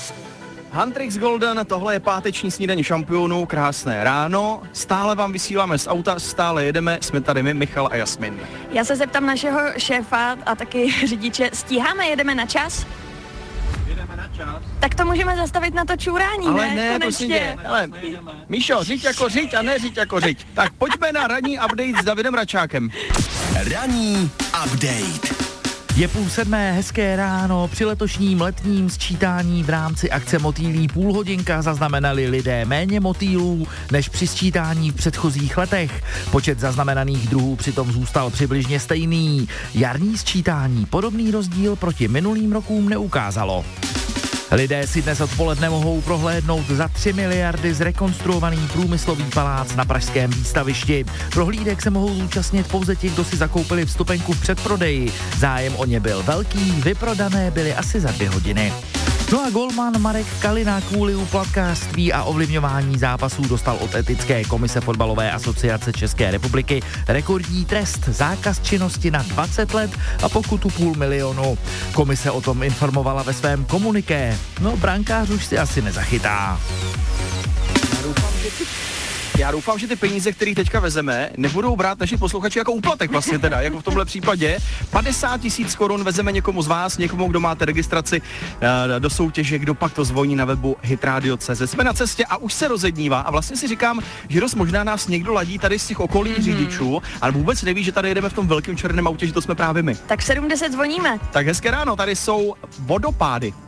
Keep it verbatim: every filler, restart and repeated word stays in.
Huntrix Golden, tohle je páteční snídaně šampionů, krásné ráno, stále vám vysíláme z auta, stále jedeme, jsme tady my, Michal a Jasmin. Já se zeptám našeho šéfa a taky řidiče, stíháme, jedeme na čas? Jedeme na čas. Tak to můžeme zastavit na to čurání, ale ne? ne, prosím tě, ale Míšo, řiď jako řiď a ne řiď jako řiď. Tak pojďme na ranní update s Davidem Račákem. Ranní update. Je půl sedmé, hezké ráno, při letošním letním sčítání v rámci akce Motýlí půlhodinka zaznamenali lidé méně motýlů než při sčítání v předchozích letech. Počet zaznamenaných druhů přitom zůstal přibližně stejný. Jarní sčítání podobný rozdíl proti minulým rokům neukázalo. Lidé si dnes odpoledne mohou prohlédnout za tři miliardy zrekonstruovaný průmyslový palác na pražském výstavišti. Prohlídek se mohou zúčastnit pouze ti, kdo si zakoupili vstupenku v předprodeji. Zájem o ně byl velký, vyprodané byly asi za dvě hodiny. No a golman Marek Kalina kvůli úplatkářství a ovlivňování zápasů dostal od etické komise fotbalové asociace České republiky rekordní trest, zákaz činnosti na dvacet let a pokutu půl milionu. Komise o tom informovala ve svém komuniké. No, brankář už si asi nezachytá. Já doufám, že ty peníze, které teďka vezeme, nebudou brát naši posluchači jako úplatek vlastně teda, jako v tomhle případě. padesát tisíc korun vezeme někomu z vás, někomu, kdo máte registraci uh, do soutěže, kdo pak to zvoní na webu hitradio tečka cé zet. Jsme na cestě a už se rozednívá a vlastně si říkám, že dost možná nás někdo ladí tady z těch okolních mm-hmm. řidičů, ale vůbec neví, že tady jedeme v tom velkém černém autě, že to jsme právě my. Tak v sedm deset zvoníme. Tak hezké ráno, tady jsou vodopády.